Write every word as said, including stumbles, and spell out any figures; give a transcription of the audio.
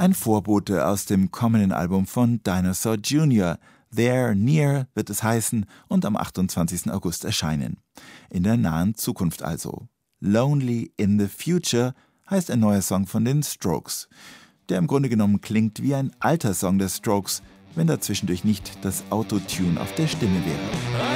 Ein Vorbote aus dem kommenden Album von Dinosaur Junior There, Near wird es heißen und am achtundzwanzigsten August erscheinen. In der nahen Zukunft also. Lonely in the Future heißt ein neuer Song von den Strokes, der im Grunde genommen klingt wie ein alter Song der Strokes, wenn da zwischendurch nicht das Autotune auf der Stimme wäre.